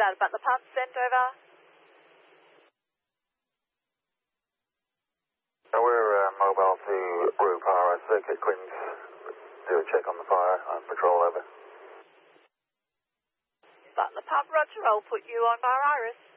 out about the pump, sent over. We're mobile to Route Power Circuit, Queens. Do a check on the fire. On patrol, over. Butler Pump, Roger, I'll put you on Bar Iris.